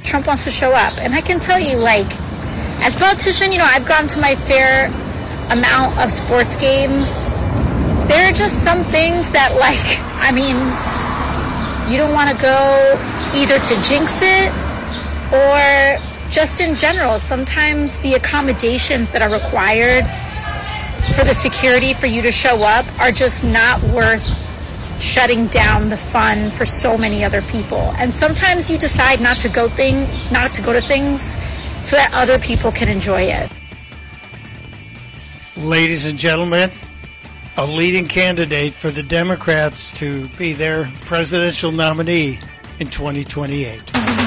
Trump wants to show up. And I can tell you, like, as a politician, I've gone to my fair amount of sports games. There are just some things that, you don't want to go either to jinx it or just in general. Sometimes the accommodations that are required for the security for you to show up are just not worth shutting down the fun for so many other people. And sometimes you decide not to go to things so that other people can enjoy it. Ladies and gentlemen, a leading candidate for the Democrats to be their presidential nominee in 2028.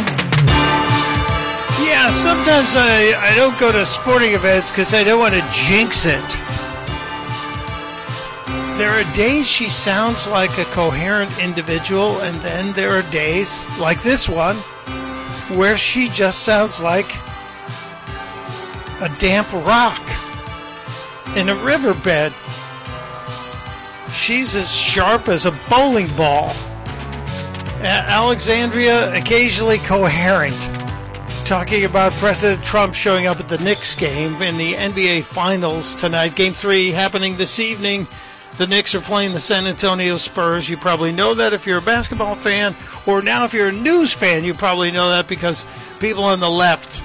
Yeah, sometimes I don't go to sporting events because I don't want to jinx it. There are days she sounds like a coherent individual, and then there are days, like this one, where she just sounds like a damp rock in a riverbed. She's as sharp as a bowling ball. Alexandria, occasionally coherent, talking about President Trump showing up at the Knicks game in the NBA Finals tonight. Game 3 happening this evening. The Knicks are playing the San Antonio Spurs. You probably know that if you're a basketball fan, or now if you're a news fan, you probably know that because people on the left,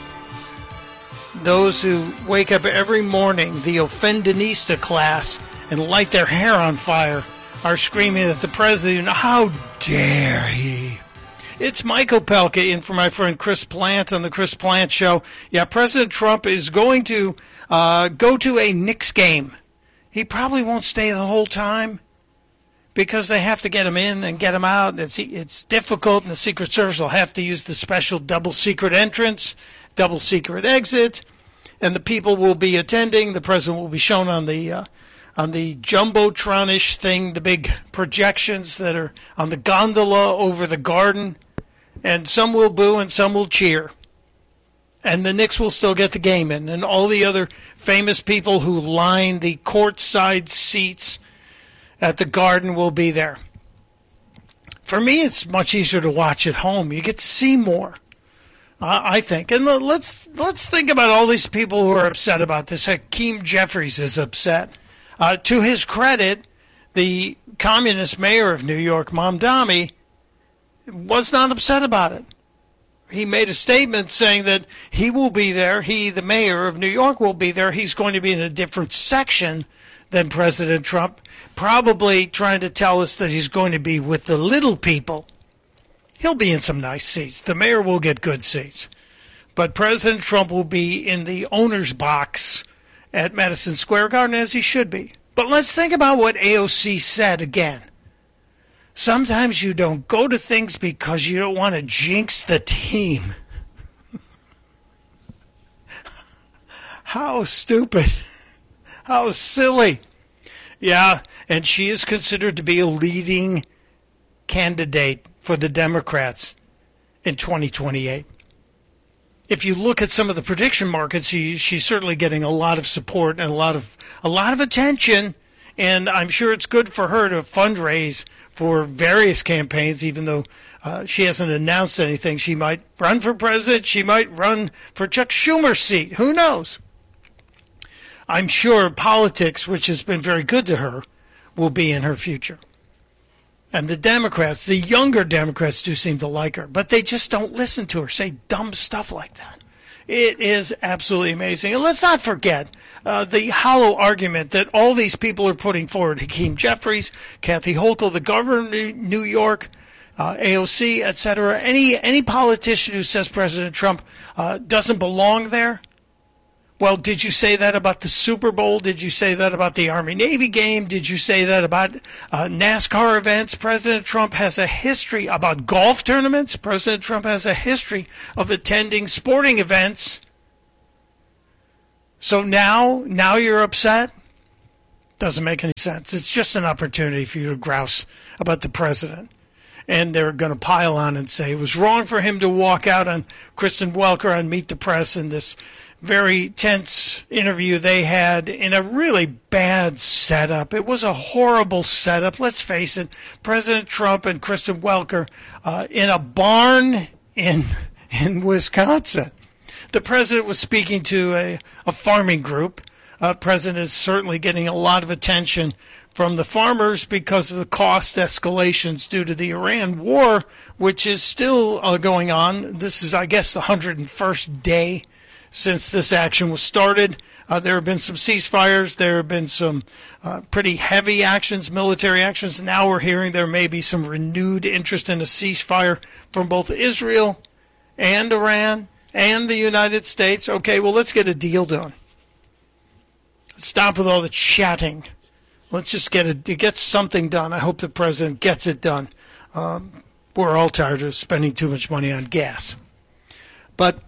those who wake up every morning, the Offendinista class, and light their hair on fire, are screaming at the president, how dare he? It's Mike Opelka in for my friend Chris Plant on the Chris Plant Show. Yeah, President Trump is going to go to a Knicks game. He probably won't stay the whole time because they have to get him in and get him out. It's difficult, and the Secret Service will have to use the special double secret entrance, double secret exit, and the people will be attending. The president will be shown on the Jumbotron-ish thing, the big projections that are on the gondola over the garden, and some will boo and some will cheer. And the Knicks will still get the game in, and all the other famous people who line the courtside seats at the Garden will be there. For me, it's much easier to watch at home. You get to see more, I think. And let's think about all these people who are upset about this. Hakeem Jeffries is upset. To his credit, the communist mayor of New York, Mamdani, was not upset about it. He made a statement saying that he will be there. He, the mayor of New York, will be there. He's going to be in a different section than President Trump, probably trying to tell us that he's going to be with the little people. He'll be in some nice seats. The mayor will get good seats. But President Trump will be in the owner's box at Madison Square Garden, as he should be. But let's think about what AOC said again. Sometimes you don't go to things because you don't want to jinx the team. How stupid. How silly. Yeah, and she is considered to be a leading candidate for the Democrats in 2028. If you look at some of the prediction markets, she's certainly getting a lot of support and a lot of attention, and I'm sure it's good for her to fundraise for various campaigns, even though she hasn't announced anything. She might run for president. She might run for Chuck Schumer's seat. Who knows? I'm sure politics, which has been very good to her, will be in her future. And the Democrats, the younger Democrats, do seem to like her, but they just don't listen to her say dumb stuff like that. It is absolutely amazing. And let's not forget the hollow argument that all these people are putting forward. Hakeem Jeffries, Kathy Hochul, the governor of New York, AOC, etc. Any politician who says President Trump doesn't belong there. Well, did you say that about the Super Bowl? Did you say that about the Army-Navy game? Did you say that about NASCAR events? President Trump has a history about golf tournaments. President Trump has a history of attending sporting events. So now you're upset? Doesn't make any sense. It's just an opportunity for you to grouse about the president. And they're going to pile on and say it was wrong for him to walk out on Kristen Welker on Meet the Press in this very tense interview they had in a really bad setup. It was a horrible setup. Let's face it. President Trump and Kristen Welker in a barn in in Wisconsin. The president was speaking to a farming group. President is certainly getting a lot of attention from the farmers because of the cost escalations due to the Iran war, which is still going on. This is, I guess, the 101st day since this action was started. There have been some ceasefires. There have been some pretty heavy actions, military actions. Now we're hearing there may be some renewed interest in a ceasefire from both Israel and Iran and the United States. Okay, well, let's get a deal done. Stop with all the chatting. Let's just get something done. I hope the president gets it done. We're all tired of spending too much money on gas. But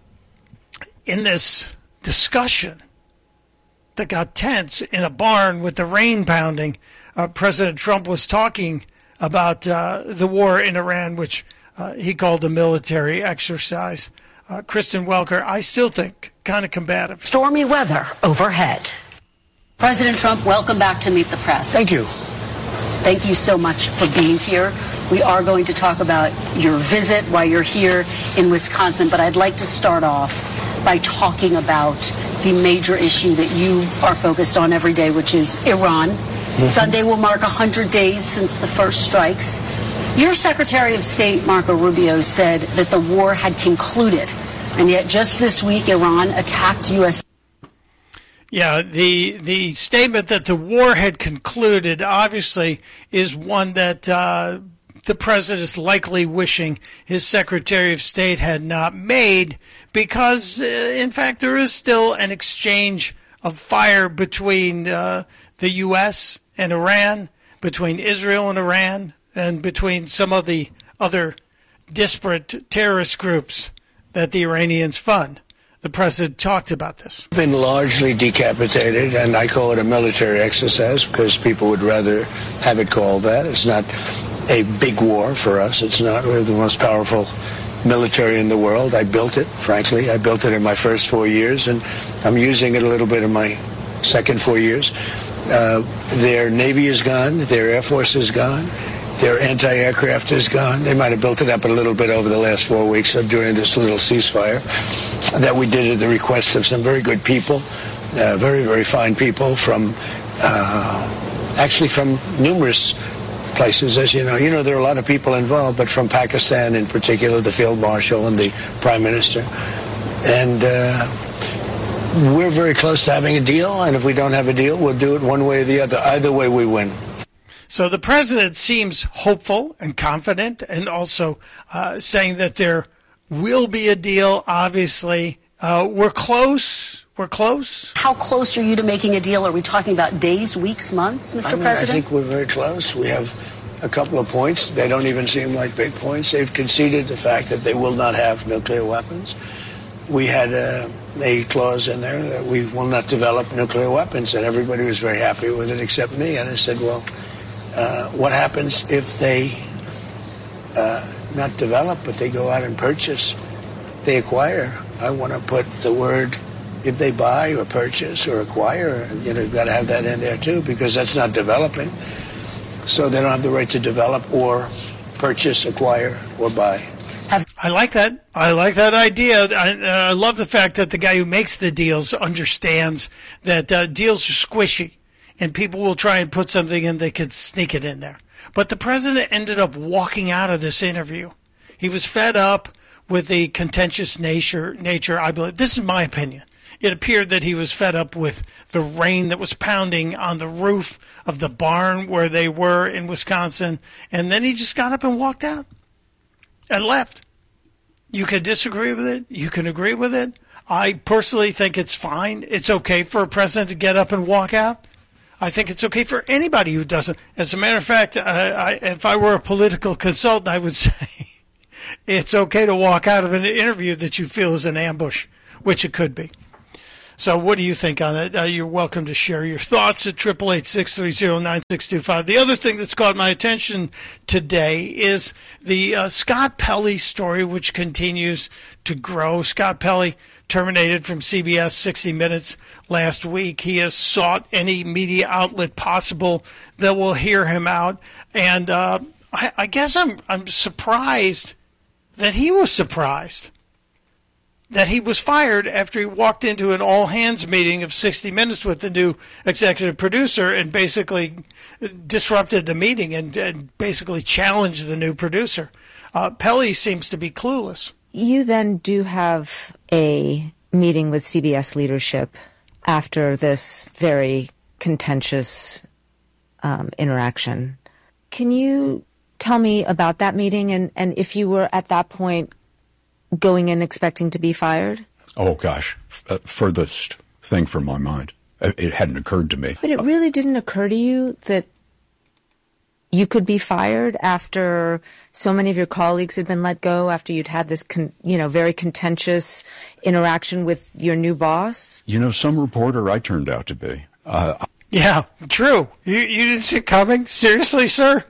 in this discussion that got tense in a barn with the rain pounding, President Trump was talking about the war in Iran, which he called a military exercise. Kristen Welker, I still think kind of combative. Stormy weather overhead. President Trump, welcome back to Meet the Press. Thank you. Thank you so much for being here. We are going to talk about your visit while you're here in Wisconsin, but I'd like to start off by talking about the major issue that you are focused on every day, which is Iran. Mm-hmm. Sunday will mark 100 days since the first strikes. Your Secretary of State, Marco Rubio, said that the war had concluded, and yet just this week, Iran attacked U.S. Yeah, the statement that the war had concluded obviously is one that the president is likely wishing his Secretary of State had not made because, in fact, there is still an exchange of fire between the U.S. and Iran, between Israel and Iran, and between some of the other disparate terrorist groups that the Iranians fund. The president talked about this. Been largely decapitated, and I call it a military exercise because people would rather have it called that. It's not a big war for us. It's not. We have the most powerful military in the world. I built it, frankly. I built it in my first 4 years, and I'm using it a little bit in my second 4 years. Their Navy is gone. Their Air Force is gone. Their anti-aircraft is gone. They might have built it up a little bit over the last 4 weeks during this little ceasefire that we did at the request of some very good people, very, very fine people from, actually from numerous places. As you know, there are a lot of people involved, but from Pakistan in particular, the Field Marshal and the Prime Minister. And we're very close to having a deal, and if we don't have a deal, we'll do it one way or the other. Either way, we win. So the president seems hopeful and confident and also saying that there will be a deal, obviously. We're close. We're close. How close are you to making a deal? Are we talking about days, weeks, months, Mr. President? I think we're very close. We have a couple of points. They don't even seem like big points. They've conceded the fact that they will not have nuclear weapons. We had a clause in there that we will not develop nuclear weapons, and everybody was very happy with it except me. And I said, well, what happens if they not develop, but they go out and purchase, they acquire? I want to put the word, if they buy or purchase or acquire, you've got to have that in there too, because that's not developing. So they don't have the right to develop or purchase, acquire, or buy. I like that. I like that idea. I love the fact that the guy who makes the deals understands that deals are squishy. And people will try and put something in, they could sneak it in there. But the president ended up walking out of this interview. He was fed up with the contentious nature, I believe. This is my opinion. It appeared that he was fed up with the rain that was pounding on the roof of the barn where they were in Wisconsin. And then he just got up and walked out and left. You can disagree with it. You can agree with it. I personally think it's fine. It's okay for a president to get up and walk out. I think it's okay for anybody who doesn't. As a matter of fact, if I were a political consultant, I would say it's okay to walk out of an interview that you feel is an ambush, which it could be. So what do you think on it? You're welcome to share your thoughts at 888-630-9625. The other thing that's caught my attention today is the Scott Pelley story, which continues to grow. Scott Pelley terminated from CBS 60 Minutes last week. He has sought any media outlet possible that will hear him out. And I guess I'm surprised that he was surprised. that he was fired after he walked into an all-hands meeting of 60 Minutes with the new executive producer and basically disrupted the meeting and basically challenged the new producer. Pelley seems to be clueless. You then do have a meeting with CBS leadership after this very contentious interaction. Can you tell me about that meeting and if you were at that point going in expecting to be fired? Oh, gosh. Furthest thing from my mind. It hadn't occurred to me. But it really didn't occur to you that you could be fired after so many of your colleagues had been let go, after you'd had this, very contentious interaction with your new boss? Some reporter I turned out to be. Yeah, true. You didn't see it coming? Seriously, sir?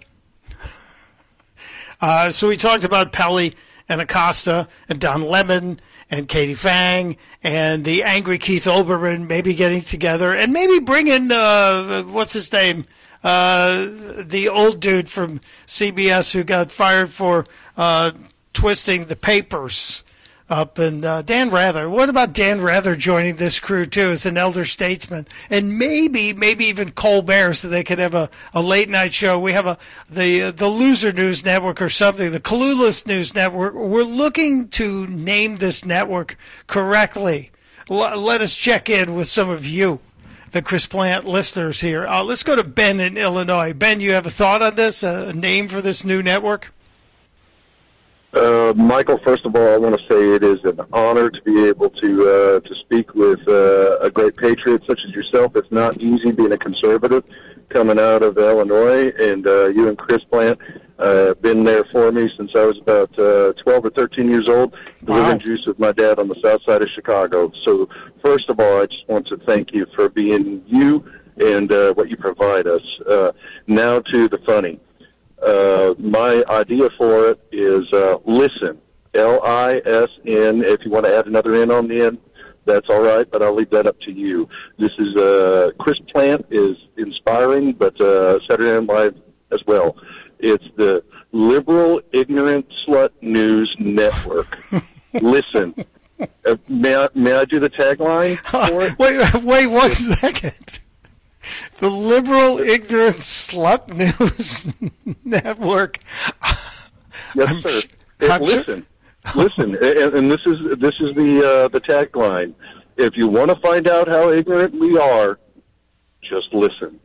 So we talked about Pelley and Acosta and Don Lemon and Katie Fang and the angry Keith Olbermann maybe getting together and maybe bring in, what's his name? The old dude from CBS who got fired for twisting the papers up. And Dan Rather. What about Dan Rather joining this crew, too, as an elder statesman? And maybe even Colbert, so they could have a late-night show. We have the Loser News Network or something, the Clueless News Network. We're looking to name this network correctly. Let us check in with some of you, the Chris Plant listeners here. Let's go to Ben in Illinois. Ben, you have a thought on this, a name for this new network? Michael, first of all, I want to say it is an honor to be able to speak with a great patriot such as yourself. It's not easy being a conservative coming out of Illinois, and you and Chris Plant have been there for me since I was about 12 or 13 years old, delivering juice with my dad on the south side of Chicago. So, first of all, I just want to thank you for being you and what you provide us. Now to the funny. My idea for it is listen, L-I-S-N. If you want to add another N on the end, that's all right, but I'll leave that up to you. This is Chris Plant is inspiring, but Saturday Night Live as well. It's the Liberal Ignorant Slut News Network. Listen, may I do the tagline for it? Wait 1 second. The Liberal Ignorant Slut News Network. Yes, sir. Listen, and this is the tagline. If you want to find out how ignorant we are, just listen.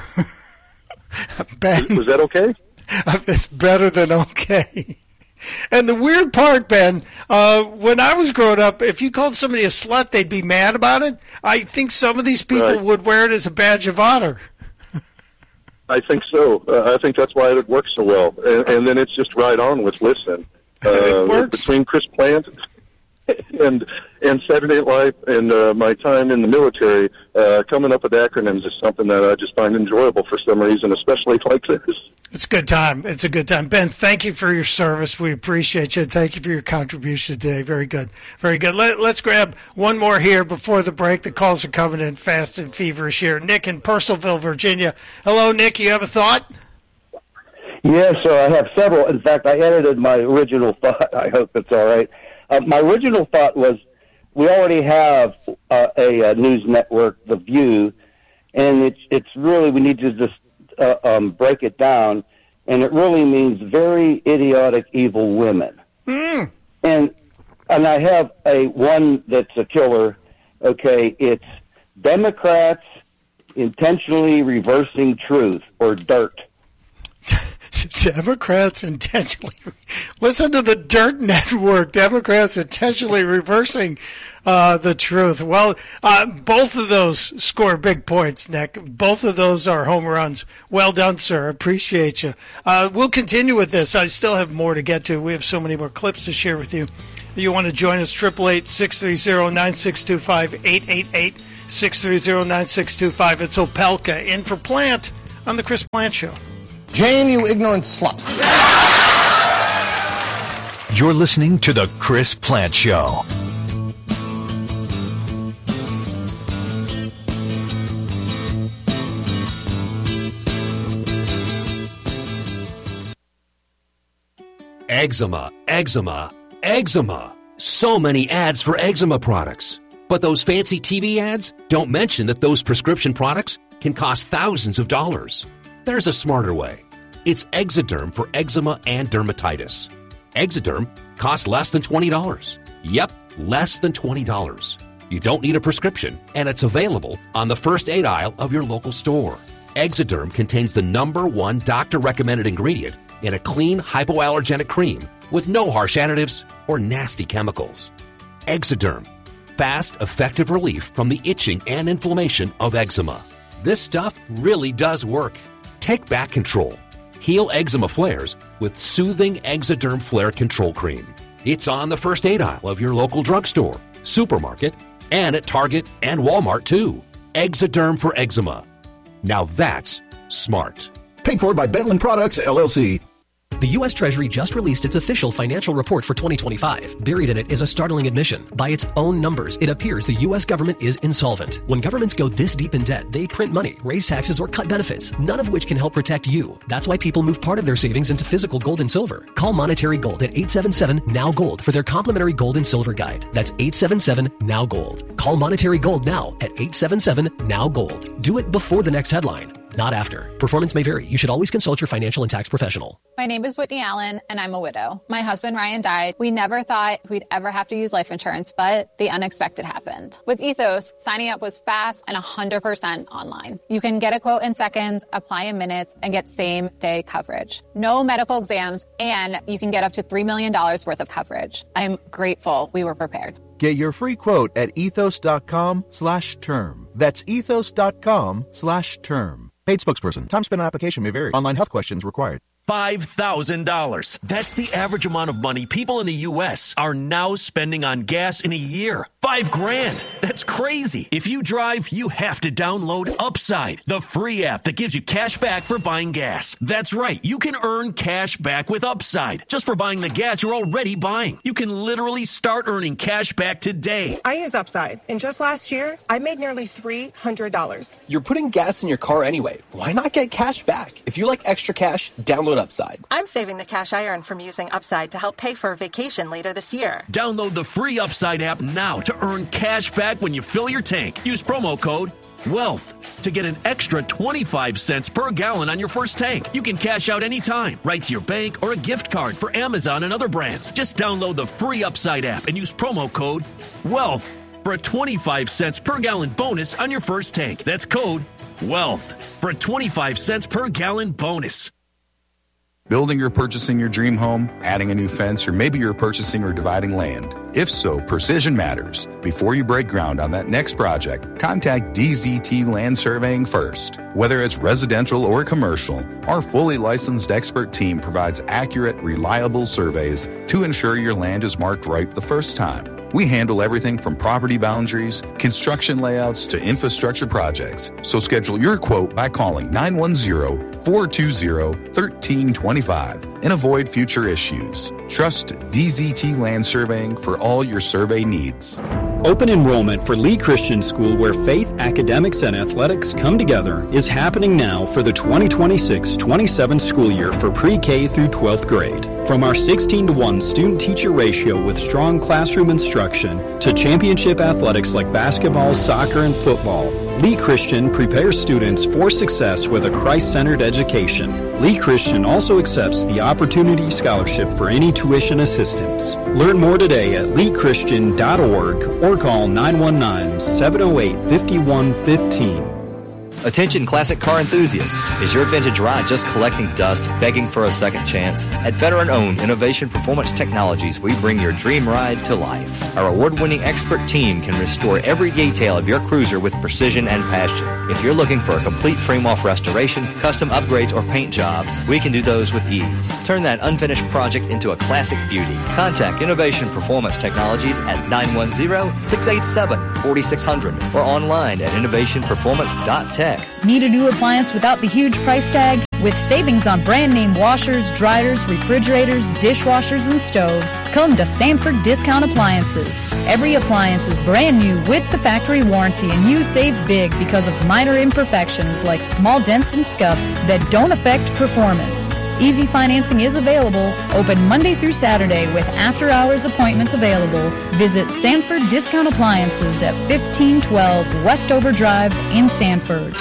Ben, was that okay? It's better than okay. And the weird part, Ben, when I was growing up, if you called somebody a slut, they'd be mad about it. I think some of these people would wear it as a badge of honor. I think so. I think that's why it works so well. And then it's just right on with listen. It works. Between Chris Plant and Saturday Night Live and my time in the military, coming up with acronyms is something that I just find enjoyable for some reason, especially like this. It's a good time. It's a good time. Ben, thank you for your service. We appreciate you. Thank you for your contribution today. Very good. Very good. Let's grab one more here before the break. The calls are coming in fast and feverish here. Nick in Purcellville, Virginia. Hello, Nick. You have a thought? Yes, I have several. In fact, I edited my original thought. I hope it's all right. My original thought was we already have a news network, The View, and it's really, we need to just break it down, and it really means very idiotic, evil women. Mm. And I have one that's a killer. Okay, it's Democrats intentionally reversing truth, or DIRT. Democrats intentionally listen to the Dirt Network. Democrats intentionally reversing the truth. Well, both of those score big points, Nick. Both of those are home runs. Well done, sir. Appreciate you. We'll continue with this. I still have more to get to. We have so many more clips to share with you. You want to join us? 888-630-9625. 888-630-9625. It's Opelka in for Plant on the Chris Plant Show. Jane, you ignorant slut. You're listening to The Chris Plant Show. Eczema, eczema, eczema. So many ads for eczema products. But those fancy TV ads don't mention that those prescription products can cost thousands of dollars. There's a smarter way. It's Exoderm for eczema and dermatitis. Exoderm costs less than $20. Yep, less than $20. You don't need a prescription, and it's available on the first aid aisle of your local store. Exoderm contains the #1 doctor-recommended ingredient in a clean, hypoallergenic cream with no harsh additives or nasty chemicals. Exoderm. Fast, effective relief from the itching and inflammation of eczema. This stuff really does work. Take back control. Heal eczema flares with soothing Exoderm Flare Control Cream. It's on the first aid aisle of your local drugstore, supermarket, and at Target and Walmart too. Exoderm for eczema. Now that's smart. Paid for by Bentland Products, LLC. The U.S. Treasury just released its official financial report for 2025. Buried in it is a startling admission. By its own numbers, it appears the U.S. government is insolvent. When governments go this deep in debt, they print money, raise taxes, or cut benefits, none of which can help protect you. That's why people move part of their savings into physical gold and silver. Call Monetary Gold at 877-NOW-GOLD for their complimentary gold and silver guide. That's 877-NOW-GOLD. Call Monetary Gold now at 877-NOW-GOLD. Do it before the next headline, not after. Performance may vary. You should always consult your financial and tax professional. My name is Whitney Allen, and I'm a widow. My husband, Ryan, died. We never thought we'd ever have to use life insurance, but the unexpected happened. With Ethos, signing up was fast and 100% online. You can get a quote in seconds, apply in minutes, and get same-day coverage. No medical exams, and you can get up to $3 million worth of coverage. I'm grateful we were prepared. Get your free quote at ethos.com/term. That's ethos.com/term. Paid spokesperson. Time spent on application may vary. Online health questions required. $5,000. That's the average amount of money people in the U.S. are now spending on gas in a year. $5,000. That's crazy. If you drive, you have to download Upside, the free app that gives you cash back for buying gas. That's right. You can earn cash back with Upside just for buying the gas you're already buying. You can literally start earning cash back today. I use Upside, and just last year, I made nearly $300. You're putting gas in your car anyway. Why not get cash back? If you like extra cash, download Upside. I'm saving the cash I earn from using Upside to help pay for a vacation later this year. Download the free Upside app now to earn cash back when you fill your tank. Use promo code WEALTH to get an extra 25 cents per gallon on your first tank. You can cash out anytime, right to your bank or a gift card for Amazon and other brands. Just download the free Upside app and use promo code WEALTH for a 25 cents per gallon bonus on your first tank. That's code WEALTH for a 25 cents per gallon bonus. Building or purchasing your dream home, adding a new fence, or maybe you're purchasing or dividing land. If so, precision matters. Before you break ground on that next project, contact DZT Land Surveying first. Whether it's residential or commercial, our fully licensed expert team provides accurate, reliable surveys to ensure your land is marked right the first time. We handle everything from property boundaries, construction layouts, to infrastructure projects. So schedule your quote by calling 910-420-1325 and avoid future issues. Trust DZT Land Surveying for all your survey needs. Open enrollment for Lee Christian School, where faith, academics, and athletics come together, is happening now for the 2026-27 school year for pre-K through 12th grade. From our 16-to-1 student-teacher ratio with strong classroom instruction to championship athletics like basketball, soccer, and football, Lee Christian prepares students for success with a Christ-centered education. Lee Christian also accepts the Opportunity Scholarship for any tuition assistance. Learn more today at leechristian.org or call 919-708-5115. Attention classic car enthusiasts. Is your vintage ride just collecting dust, begging for a second chance? At veteran-owned Innovation Performance Technologies, we bring your dream ride to life. Our award-winning expert team can restore every detail of your cruiser with precision and passion. If you're looking for a complete frame-off restoration, custom upgrades, or paint jobs, we can do those with ease. Turn that unfinished project into a classic beauty. Contact Innovation Performance Technologies at 910-687-4600 or online at innovationperformance.tech. Need a new appliance without the huge price tag? With savings on brand name washers, dryers, refrigerators, dishwashers, and stoves, come to Sanford Discount Appliances. Every appliance is brand new with the factory warranty, and you save big because of minor imperfections like small dents and scuffs that don't affect performance. Easy financing is available, open Monday through Saturday with after-hours appointments available. Visit Sanford Discount Appliances at 1512 Westover Drive in Sanford.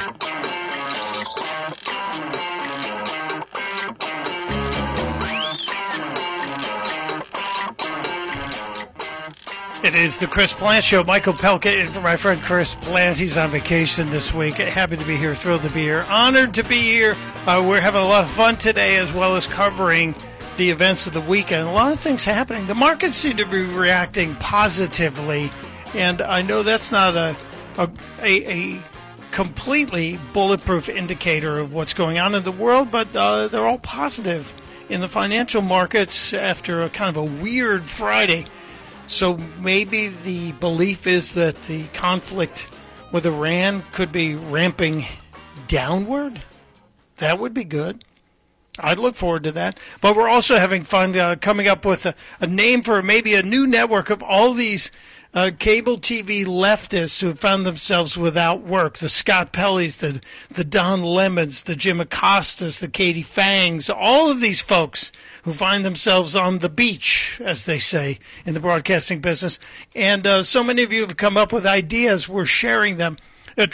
It is the Chris Plant Show. Michael Pelka in for my friend Chris Plant. He's on vacation this week. Happy to be here. Thrilled to be here. Honored to be here. We're having a lot of fun today, as well as covering the events of the weekend. A lot of things happening. The markets seem to be reacting positively, and I know that's not a completely bulletproof indicator of what's going on in the world, but they're all positive in the financial markets after a kind of a weird Friday. So maybe the belief is that the conflict with Iran could be ramping downward. That would be good. I'd look forward to that. But we're also having fun coming up with a name for maybe a new network of all these cable TV leftists who have found themselves without work. The Scott Pelley's, the Don Lemons, the Jim Acostas, the Katie Fangs, all of these folks who find themselves on the beach, as they say in the broadcasting business. And so many of you have come up with ideas. We're sharing them at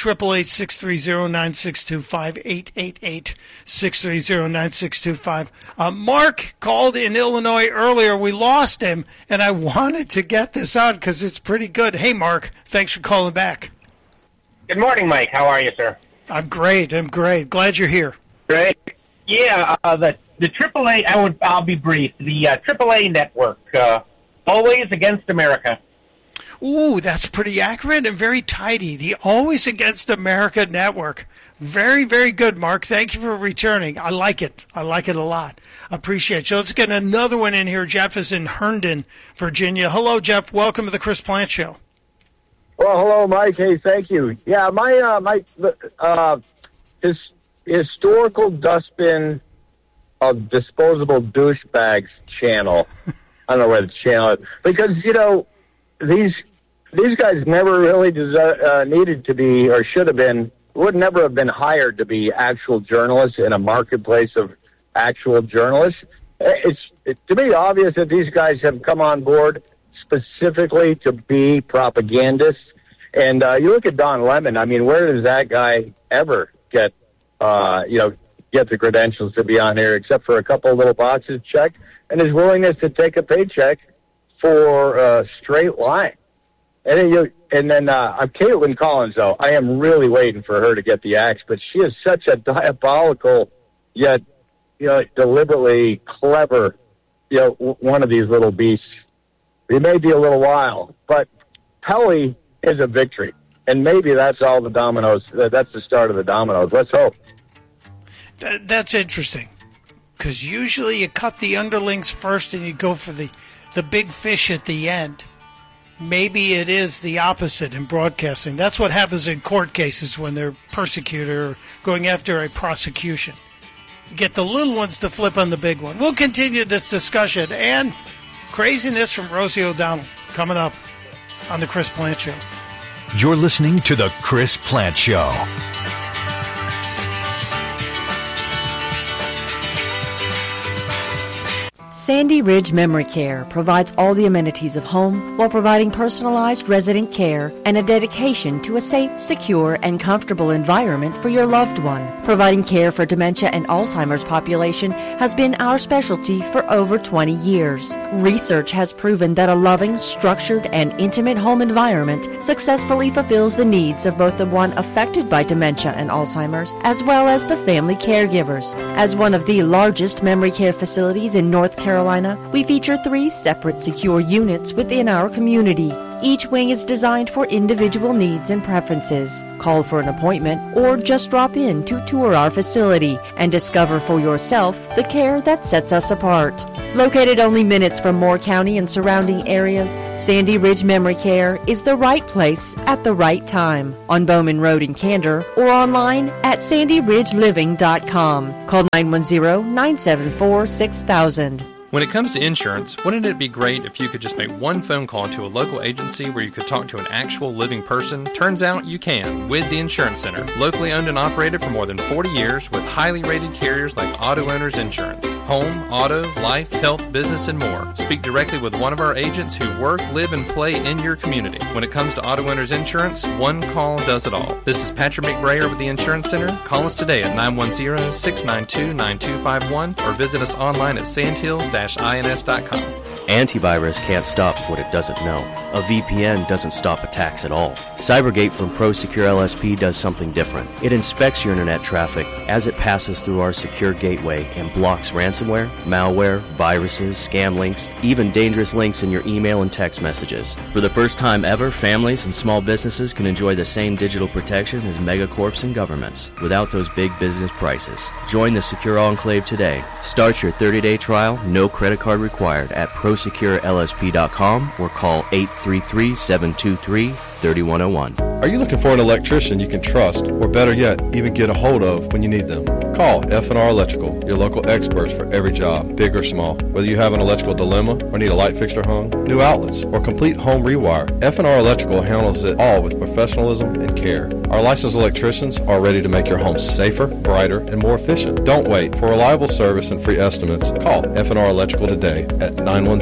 888-630-9625, 888-630-9625. Mark called in Illinois earlier. We lost him, and I wanted to get this on because it's pretty good. Hey, Mark, thanks for calling back. Good morning, Mike. How are you, sir? I'm great. Glad you're here. Great. Yeah, the AAA, I'll be brief. The AAA network, Always Against America. Ooh, that's pretty accurate and very tidy. The Always Against America network. Very, very good, Mark. Thank you for returning. I like it. I like it a lot. Appreciate it. So let's get another one in here. Jeff is in Herndon, Virginia. Hello, Jeff. Welcome to the Chris Plant Show. Well, hello, Mike. Hey, thank you. Yeah, my historical dustbin of disposable douchebags channel. I don't know where the channel is. Because, these guys never really needed to be or should have been, would never have been hired to be actual journalists in a marketplace of actual journalists. It's to me obvious that these guys have come on board specifically to be propagandists. And you look at Don Lemon. I mean, where does that guy ever get the credentials to be on here, except for a couple of little boxes checked, and his willingness to take a paycheck for a straight line. And then Caitlin Collins, though, I am really waiting for her to get the axe, but she is such a diabolical, yet deliberately clever, one of these little beasts. It may be a little while, but Pelley is a victory, and maybe that's all the dominoes. That's the start of the dominoes. Let's hope. That's interesting, because usually you cut the underlings first and you go for the big fish at the end. Maybe it is the opposite in broadcasting. That's what happens in court cases when they're persecuted or going after a prosecution. You get the little ones to flip on the big one. We'll continue this discussion and craziness from Rosie O'Donnell coming up on the Chris Plant Show. You're listening to the Chris Plant Show. Sandy Ridge Memory Care provides all the amenities of home while providing personalized resident care and a dedication to a safe, secure, and comfortable environment for your loved one. Providing care for dementia and Alzheimer's population has been our specialty for over 20 years. Research has proven that a loving, structured, and intimate home environment successfully fulfills the needs of both the one affected by dementia and Alzheimer's as well as the family caregivers. As one of the largest memory care facilities in North Carolina, we feature 3 separate secure units within our community. Each wing is designed for individual needs and preferences. Call for an appointment or just drop in to tour our facility and discover for yourself the care that sets us apart. Located only minutes from Moore County and surrounding areas, Sandy Ridge Memory Care is the right place at the right time on Bowman Road in Candor or online at sandyridgeliving.com. Call 910-974-6000. When it comes to insurance, wouldn't it be great if you could just make one phone call to a local agency where you could talk to an actual living person? Turns out you can with the Insurance Center. Locally owned and operated for more than 40 years with highly rated carriers like Auto Owners Insurance. Home, auto, life, health, business, and more. Speak directly with one of our agents who work, live, and play in your community. When it comes to Auto Owners Insurance, one call does it all. This is Patrick McBrayer with the Insurance Center. Call us today at 910-692-9251 or visit us online at sandhills-ins.com. Antivirus can't stop what it doesn't know. A VPN doesn't stop attacks at all. Cybergate from ProSecure LSP does something different. It inspects your internet traffic as it passes through our secure gateway and blocks ransomware, malware, viruses, scam links, even dangerous links in your email and text messages. For the first time ever, families and small businesses can enjoy the same digital protection as megacorps and governments without those big business prices. Join the Secure Enclave today. Start your 30-day trial, no credit card required at ProSecureLSP.com or call 833-723-3101. Are you looking for an electrician you can trust, or better yet, even get a hold of when you need them? Call F&R Electrical, your local experts for every job, big or small. Whether you have an electrical dilemma or need a light fixture hung, new outlets, or complete home rewire, F&R Electrical handles it all with professionalism and care. Our licensed electricians are ready to make your home safer, brighter, and more efficient. Don't wait. For reliable service and free estimates, call F&R Electrical today at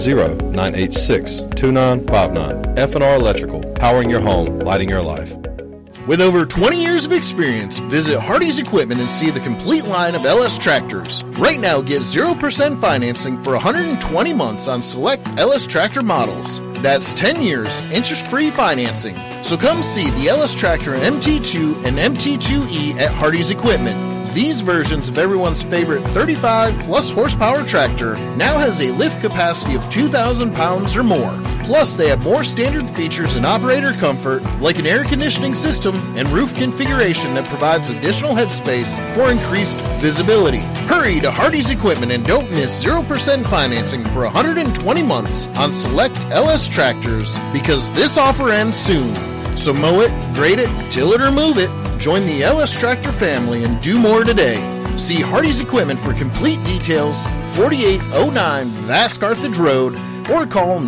910-986-2959. F&R Electrical, powering your home, lighting your life. With over 20 years of experience, visit Hardy's Equipment and see the complete line of LS tractors. Right now, get 0% financing for 120 months on select LS tractor models. That's 10 years, interest-free financing. So come see the LS Tractor MT2 and MT2E at Hardy's Equipment. These versions of everyone's favorite 35-plus horsepower tractor now has a lift capacity of 2,000 pounds or more. Plus, they have more standard features and operator comfort, like an air conditioning system and roof configuration that provides additional headspace for increased visibility. Hurry to Hardy's Equipment and don't miss 0% financing for 120 months on select LS tractors, because this offer ends soon. So mow it, grade it, till it or move it. Join the LS Tractor family and do more today. See Hardy's Equipment for complete details, 4809 Vask Carthage Road, or call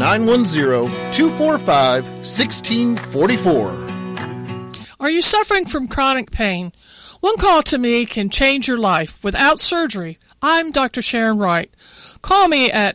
910-245-1644. Are you suffering from chronic pain? One call to me can change your life without surgery. I'm Dr. Sharon Wright. Call me at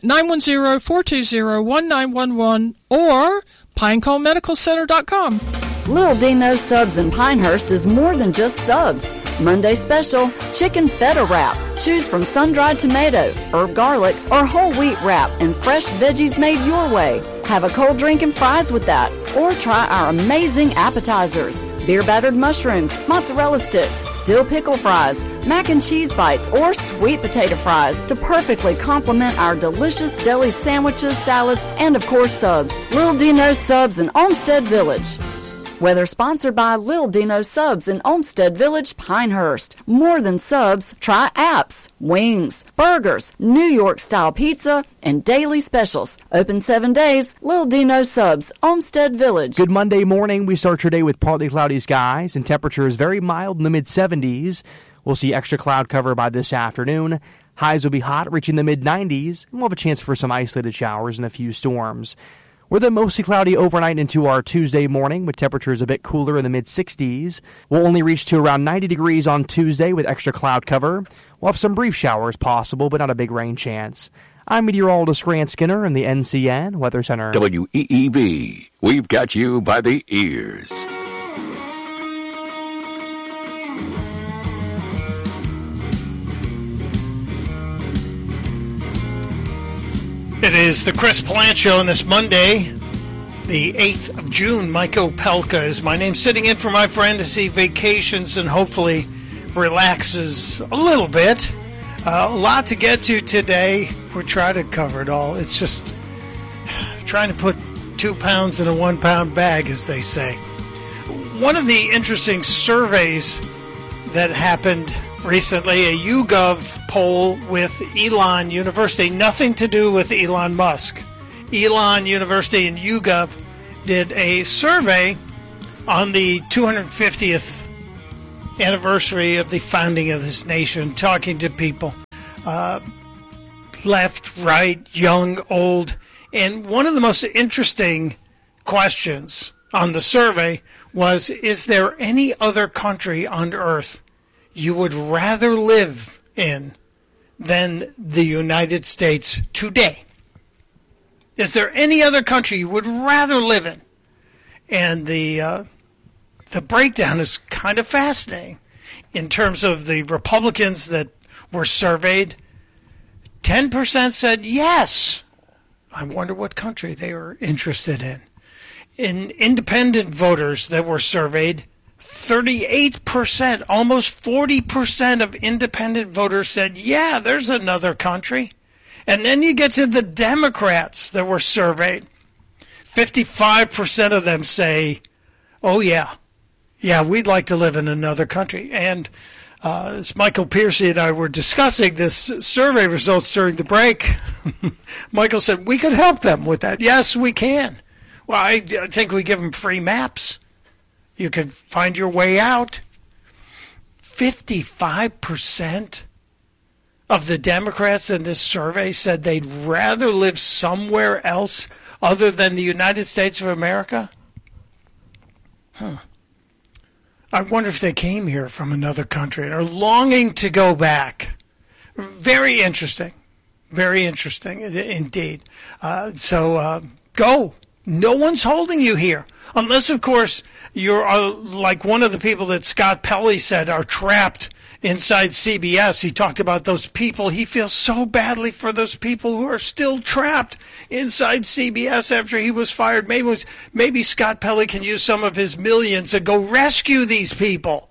910-420-1911 or PineConeMedicalCenter.com. Little Dino's Subs in Pinehurst is more than just subs. Monday special, chicken feta wrap. Choose from sun-dried tomato, herb garlic, or whole wheat wrap and fresh veggies made your way. Have a cold drink and fries with that. Or try our amazing appetizers. Beer-battered mushrooms, mozzarella sticks, dill pickle fries, mac and cheese bites, or sweet potato fries to perfectly complement our delicious deli sandwiches, salads, and of course subs. Little Dino's Subs in Olmsted Village. Whether sponsored by Lil Dino Subs in Olmsted Village, Pinehurst. More than subs, try apps, wings, burgers, New York-style pizza, and daily specials. Open 7 days, Lil Dino Subs, Olmsted Village. Good Monday morning. We start your day with partly cloudy skies and temperatures very mild in the mid-70s. We'll see extra cloud cover by this afternoon. Highs will be hot, reaching the mid-90s, and we'll have a chance for some isolated showers and a few storms. We're then mostly cloudy overnight into our Tuesday morning with temperatures a bit cooler in the mid-60s. We'll only reach to around 90 degrees on Tuesday with extra cloud cover. We'll have some brief showers possible, but not a big rain chance. I'm meteorologist Grant Skinner in the NCN Weather Center. WEEB, we've got you by the ears. It is the Chris Plant Show on this Monday, the 8th of June. Mike Opelka is my name, sitting in for my friend as he vacations and hopefully relaxes a little bit. A lot to get to today. We're trying to cover it all. It's just trying to put 2 pounds in a 1 pound bag, as they say. One of the interesting surveys that happened recently, a YouGov poll with Elon University, nothing to do with Elon Musk. Elon University and YouGov did a survey on the 250th anniversary of the founding of this nation, talking to people, left, right, young, old. And one of the most interesting questions on the survey was, is there any other country on earth you would rather live in than the United States today? Is there any other country you would rather live in? And the breakdown is kind of fascinating. In terms of the Republicans that were surveyed, 10% said yes. I wonder what country they were interested in. In independent voters that were surveyed, 38%, almost 40% of independent voters said, yeah, there's another country. And then you get to the Democrats that were surveyed. 55% of them say, oh, yeah, we'd like to live in another country. And as Michael Piercy and I were discussing this survey results during the break, Michael said, we could help them with that. Yes, we can. Well, I think we give them free maps. You could find your way out. 55% of the Democrats in this survey said they'd rather live somewhere else other than the United States of America. I wonder if they came here from another country and are longing to go back. Very interesting. Very interesting indeed. So go. No one's holding you here. Unless, of course, you're like one of the people that Scott Pelley said are trapped inside CBS. He talked about those people. He feels so badly for those people who are still trapped inside CBS after he was fired. Maybe Scott Pelley can use some of his millions and go rescue these people.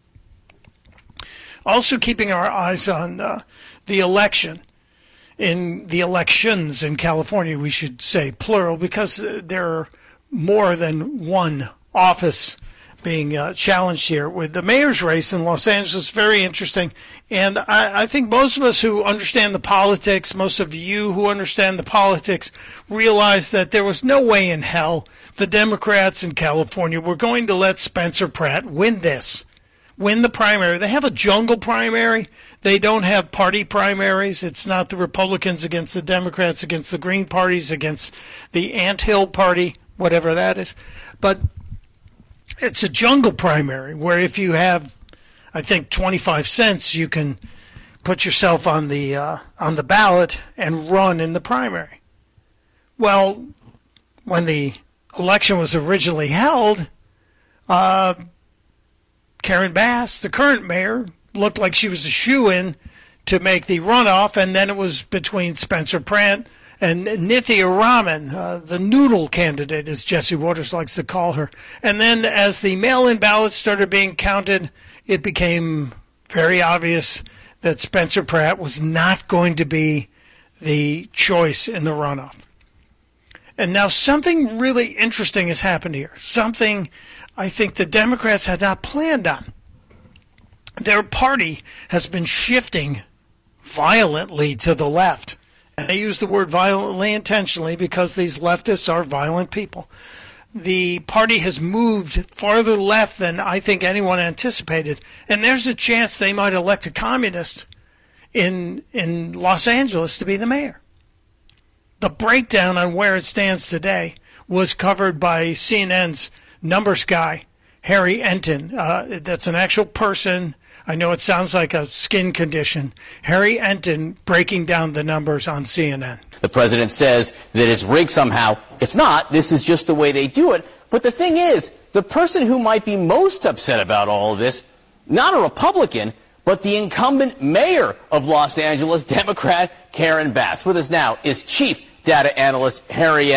Also keeping our eyes on the election. In the elections in California, we should say plural, because there are more than one office being challenged here. With the mayor's race in Los Angeles, very interesting. And I think most of us who understand the politics, most of you who understand the politics, realize that there was no way in hell the Democrats in California were going to let Spencer Pratt win the primary. They have a jungle primary. They don't have party primaries. It's not the Republicans against the Democrats, against the Green parties, against the Anthill Party, whatever that is. But it's a jungle primary where if you have, I think, 25 cents, you can put yourself on the ballot and run in the primary. Well, when the election was originally held, Karen Bass, the current mayor, looked like she was a shoo-in to make the runoff, and then it was between Spencer Pratt and Nithya Raman, the noodle candidate, as Jesse Waters likes to call her. And then as the mail-in ballots started being counted, it became very obvious that Spencer Pratt was not going to be the choice in the runoff. And now something really interesting has happened here, something I think the Democrats had not planned on. Their party has been shifting violently to the left. And I use the word violently intentionally because these leftists are violent people. The party has moved farther left than I think anyone anticipated. And there's a chance they might elect a communist in Los Angeles to be the mayor. The breakdown on where it stands today was covered by CNN's numbers guy, Harry Enton. That's an actual person. I know it sounds like a skin condition. Harry Enton breaking down the numbers on CNN. The president says that it's rigged somehow. It's not. This is just the way they do it. But the thing is, the person who might be most upset about all of this, not a Republican, but the incumbent mayor of Los Angeles, Democrat Karen Bass. With us now is Chief Data Analyst Harry Enton.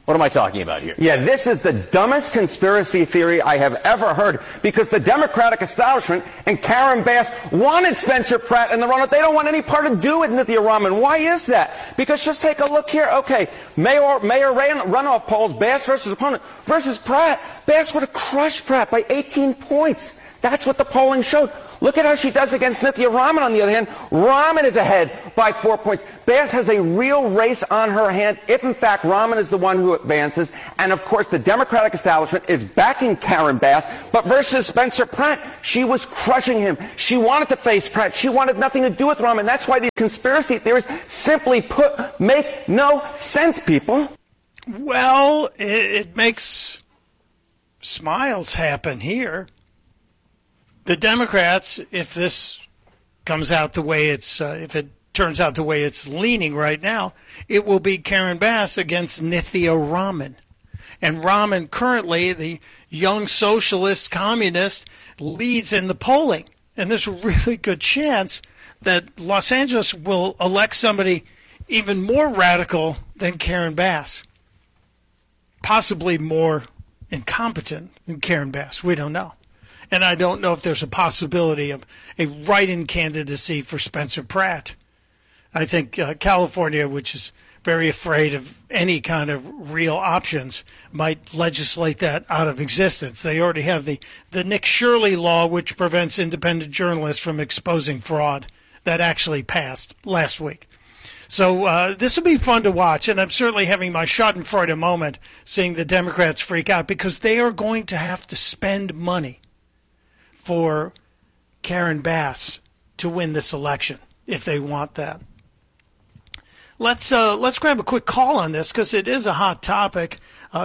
What am I talking about here? Yeah, this is the dumbest conspiracy theory I have ever heard, because the Democratic establishment and Karen Bass wanted Spencer Pratt in the runoff. They don't want any part to do with Nithya Raman. Why is that? Because just take a look here. Okay, mayor runoff polls, Bass versus opponent versus Pratt. Bass would have crushed Pratt by 18 points. That's what the polling showed. Look at how she does against Nithya Raman, on the other hand. Raman is ahead by 4 points. Bass has a real race on her hand if, in fact, Raman is the one who advances. And, of course, the Democratic establishment is backing Karen Bass. But versus Spencer Pratt, she was crushing him. She wanted to face Pratt. She wanted nothing to do with Raman. That's why these conspiracy theories, simply put, make no sense, people. Well, it makes smiles happen here. The Democrats, if this comes out the way if it turns out the way it's leaning right now, it will be Karen Bass against Nithya Raman. And Raman, currently, the young socialist communist, leads in the polling. And there's a really good chance that Los Angeles will elect somebody even more radical than Karen Bass. Possibly more incompetent than Karen Bass. We don't know. And I don't know if there's a possibility of a write-in candidacy for Spencer Pratt. I think California, which is very afraid of any kind of real options, might legislate that out of existence. They already have the Nick Shirley law, which prevents independent journalists from exposing fraud. That actually passed last week. So this will be fun to watch, and I'm certainly having my schadenfreude moment seeing the Democrats freak out, because they are going to have to spend money for Karen Bass to win this election if they want that. Let's grab a quick call on this, because it is a hot topic.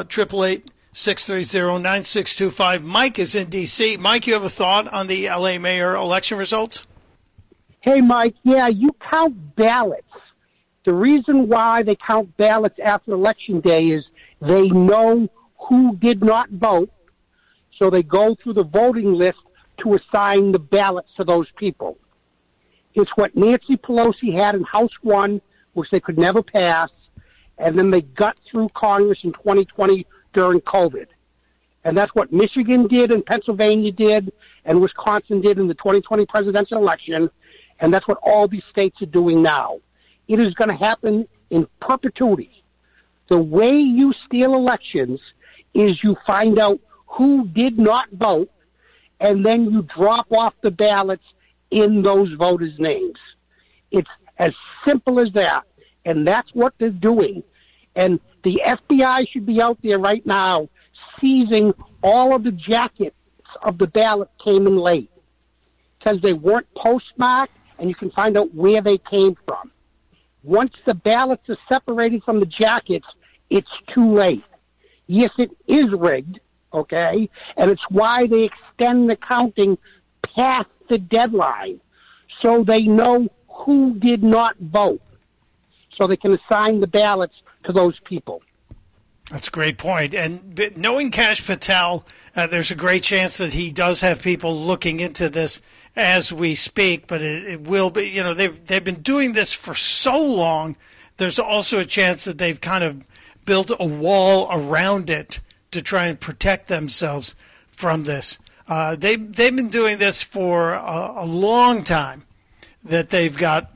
888-630-9625. Mike is in D.C. Mike, you have a thought on the L.A. mayor election results? Hey, Mike, yeah, you count ballots. The reason why they count ballots after Election Day is they know who did not vote, so they go through the voting list to assign the ballots to those people. It's what Nancy Pelosi had in House 1, which they could never pass, and then they got through Congress in 2020 during COVID. And that's what Michigan did and Pennsylvania did and Wisconsin did in the 2020 presidential election, and that's what all these states are doing now. It is going to happen in perpetuity. The way you steal elections is you find out who did not vote, and then you drop off the ballots in those voters' names. It's as simple as that, and that's what they're doing. And the FBI should be out there right now seizing all of the jackets of the ballot came in late, because they weren't postmarked, and you can find out where they came from. Once the ballots are separated from the jackets, it's too late. Yes, it is rigged, okay? And it's why they extend the counting past the deadline, so they know who did not vote, so they can assign the ballots to those people. That's a great point. And knowing Kash Patel, there's a great chance that he does have people looking into this as we speak, but it will be, you know, they've been doing this for so long. There's also a chance that they've kind of built a wall around it to try and protect themselves from this. They've been doing this for a long time, that they've got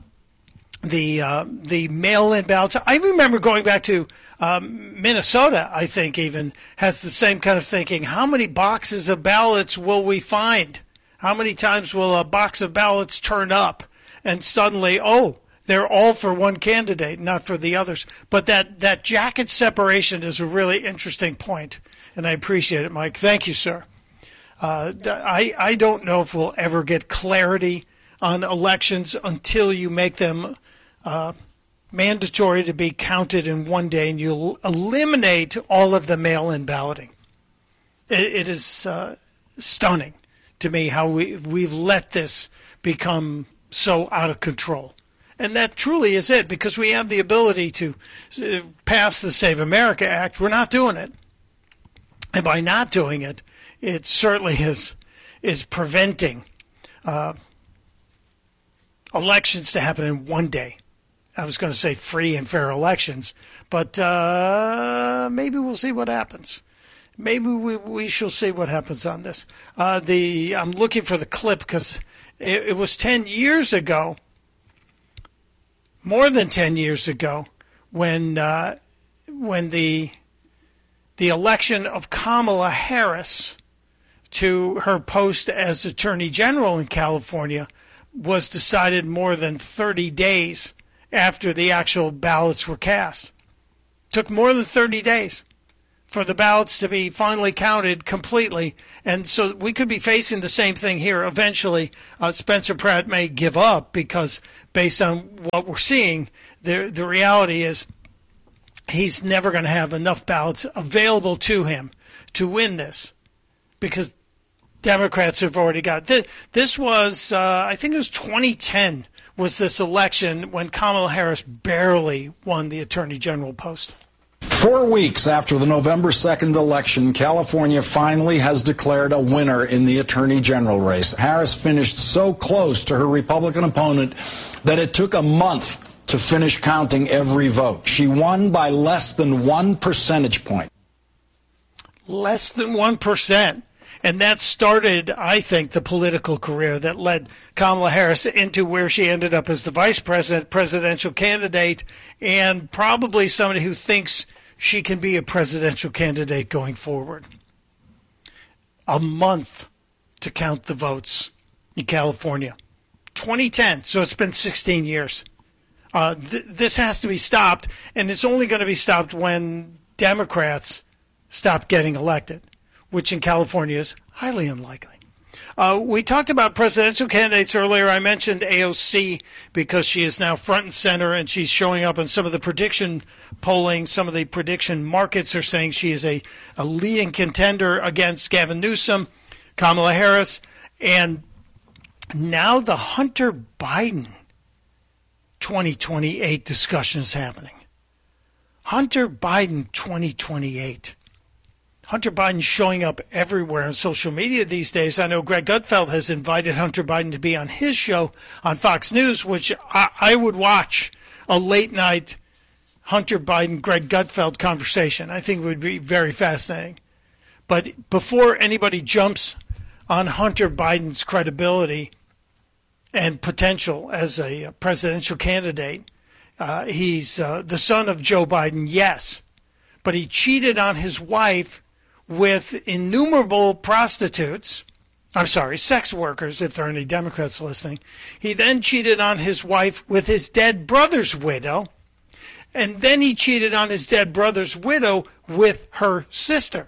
the mail-in ballots. I remember going back to Minnesota, I think, even has the same kind of thinking. How many boxes of ballots will we find? How many times will a box of ballots turn up and suddenly, oh, they're all for one candidate, not for the others? But that jacket separation is a really interesting point, and I appreciate it, Mike. Thank you, sir. I don't know if we'll ever get clarity on elections until you make them mandatory to be counted in one day, and you eliminate all of the mail-in balloting. It is stunning to me how we've let this become so out of control. And that truly is it, because we have the ability to pass the Save America Act. We're not doing it. And by not doing it, it certainly is preventing elections to happen in one day. I was going to say free and fair elections, but maybe we'll see what happens. Maybe we shall see what happens on this. I'm looking for the clip because it was 10 years ago, more than 10 years ago, when the election of Kamala Harris to her post as Attorney General in California was decided more than 30 days after the actual ballots were cast. Took more than 30 days for the ballots to be finally counted completely. And so we could be facing the same thing here. Eventually, Spencer Pratt may give up because based on what we're seeing, the reality is he's never going to have enough ballots available to him to win this because Democrats have already got it. This was, I think it was 2010 was this election when Kamala Harris barely won the Attorney General post. 4 weeks after the November 2nd election, California finally has declared a winner in the Attorney General race. Harris finished so close to her Republican opponent that it took a month to finish counting every vote. She won by less than 1 percentage point. Less than 1%. And that started, I think, the political career that led Kamala Harris into where she ended up as the vice president, presidential candidate, and probably somebody who thinks she can be a presidential candidate going forward. A month to count the votes in California. 2010, so it's been 16 years. This has to be stopped, and it's only going to be stopped when Democrats stop getting elected, which in California is highly unlikely. We talked about presidential candidates earlier. I mentioned AOC because she is now front and center, and she's showing up in some of the prediction polling. Some of the prediction markets are saying she is a leading contender against Gavin Newsom, Kamala Harris, and now the Hunter Biden 2028 discussion is happening. Hunter Biden 2028. Hunter Biden showing up everywhere on social media these days. I know Greg Gutfeld has invited Hunter Biden to be on his show on Fox News, which I would watch a late night Hunter Biden, Greg Gutfeld conversation. I think it would be very fascinating. But before anybody jumps on Hunter Biden's credibility and potential as a presidential candidate, he's the son of Joe Biden, yes, but he cheated on his wife with innumerable prostitutes. I'm sorry, sex workers, if there are any Democrats listening. He then cheated on his wife with his dead brother's widow. And then he cheated on his dead brother's widow with her sister.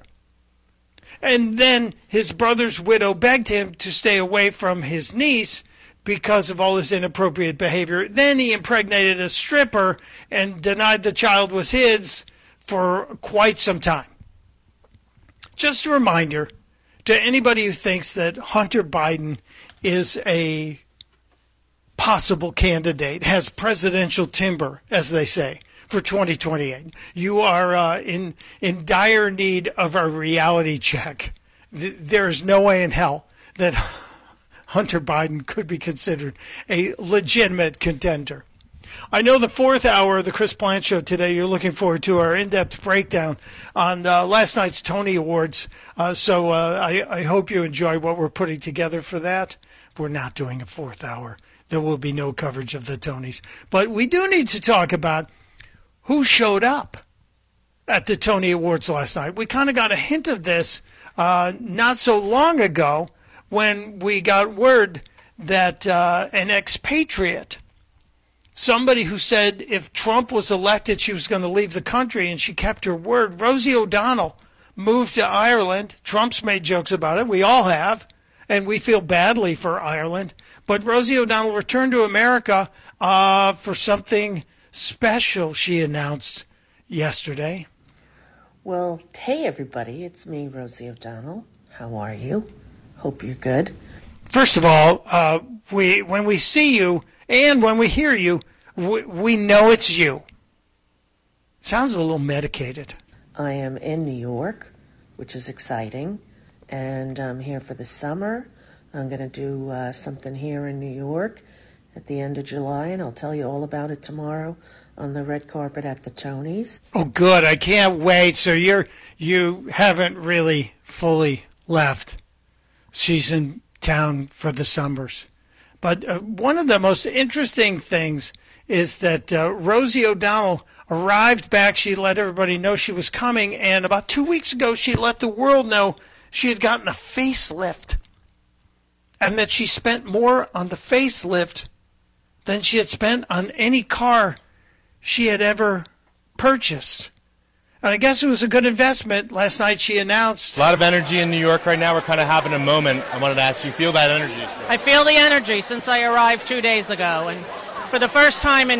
And then his brother's widow begged him to stay away from his niece because of all his inappropriate behavior. Then he impregnated a stripper and denied the child was his for quite some time. Just a reminder to anybody who thinks that Hunter Biden is a possible candidate, has presidential timber, as they say, for 2028. You are in dire need of a reality check. There is no way in hell that Hunter Biden could be considered a legitimate contender. I know the fourth hour of the Chris Plante Show today, you're looking forward to our in-depth breakdown on last night's Tony Awards. So I hope you enjoy what we're putting together for that. We're not doing a fourth hour. There will be no coverage of the Tonys. But we do need to talk about who showed up at the Tony Awards last night. We kind of got a hint of this not so long ago when we got word that an expatriate, somebody who said if Trump was elected, she was going to leave the country, and she kept her word. Rosie O'Donnell moved to Ireland. Trump's made jokes about it. We all have, and we feel badly for Ireland. But Rosie O'Donnell returned to America for something special, she announced yesterday. Well, hey, everybody. It's me, Rosie O'Donnell. How are you? Hope you're good. First of all, when we see you, and when we hear you, we know it's you. Sounds a little medicated. I am in New York, which is exciting, and I'm here for the summer. I'm going to do something here in New York, at the end of July, and I'll tell you all about it tomorrow on the red carpet at the Tonys. Oh, good. I can't wait. So you haven't really fully left. She's in town for the summers. But one of the most interesting things is that Rosie O'Donnell arrived back. She let everybody know she was coming, and about 2 weeks ago she let the world know she had gotten a facelift and that she spent more on the facelift than she had spent on any car she had ever purchased. And I guess it was a good investment. Last night she announced. A lot of energy in New York right now. We're kind of having a moment. I wanted to ask you, feel that energy? I feel the energy since I arrived 2 days ago. And for the first time in